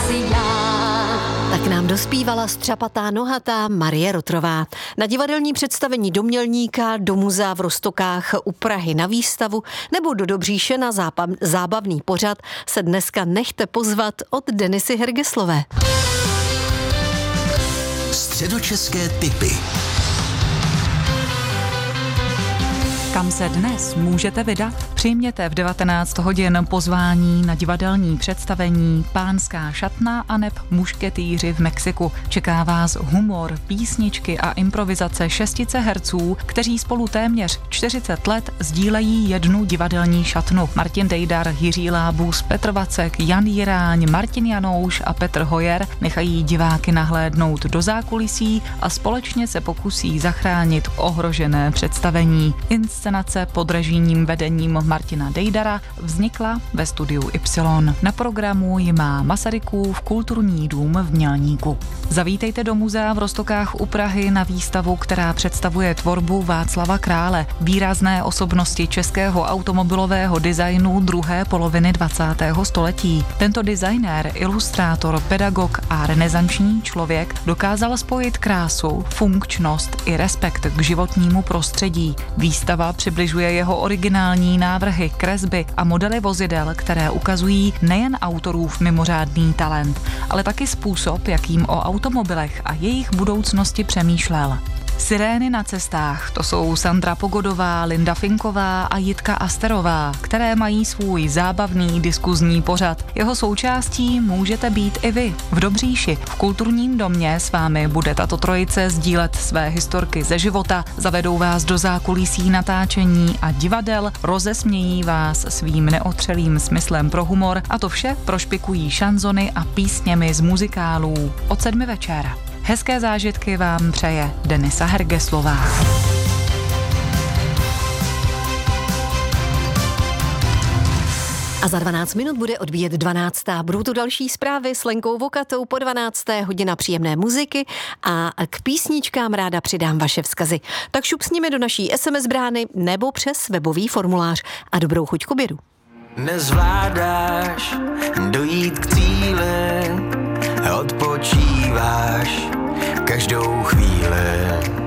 si já. Tak nám dospívala střapatá nohatá Marie Rotrová. Na divadelní představení do Mělníka, do muzea v Roztokách u Prahy na výstavu nebo do Dobříše na zábavný pořad se dneska nechte pozvat od Denisy Hergeslové. Středočeské tipy. Kam se dnes můžete vydat? Přijměte v 19 hodin pozvání na divadelní představení Pánská šatna aneb Mušketýři v Mexiku. Čeká vás humor, písničky a improvizace šestice herců, kteří spolu téměř 40 let sdílejí jednu divadelní šatnu. Martin Dejdar, Jiří Lábus, Petr Vacek, Jan Jiráň, Martin Janouš a Petr Hojer nechají diváky nahlédnout do zákulisí a společně se pokusí zachránit ohrožené představení. Inscenace pod režijním vedením Martina Dejdara vznikla ve studiu Y. Na programu ji má Masarykův kulturní dům v Mělníku. Zavítejte do muzea v Roztokách u Prahy na výstavu, která představuje tvorbu Václava Krále, výrazné osobnosti českého automobilového designu druhé poloviny 20. století. Tento designér, ilustrátor, pedagog a renesanční člověk dokázal spojit krásu, funkčnost i respekt k životnímu prostředí. Výstava přibližuje jeho originální návrhy, kresby a modely vozidel, které ukazují nejen autorův mimořádný talent, ale taky způsob, jakým o automobilech a jejich budoucnosti přemýšlel. Sirény na cestách, to jsou Sandra Pogodová, Linda Finková a Jitka Asterová, které mají svůj zábavný diskuzní pořad. Jeho součástí můžete být i vy. V Dobříši, v kulturním domě s vámi bude tato trojice sdílet své historky ze života, zavedou vás do zákulisí natáčení a divadel, rozesmějí vás svým neotřelým smyslem pro humor a to vše prošpikují šanzony a písněmi z muzikálů od 7 večer. Hezké zážitky vám přeje Denisa Hergeslová. A za 12 minut bude odbíjet 12. Budou tu další zprávy s Lenkou Vokatou po 12. hodina příjemné muziky a k písničkám ráda přidám vaše vzkazy. Tak šup s nimi do naší SMS brány nebo přes webový formulář a dobrou chuť k obědu. Nezvládáš dojít k cíli, odpočíváš každou chvíli.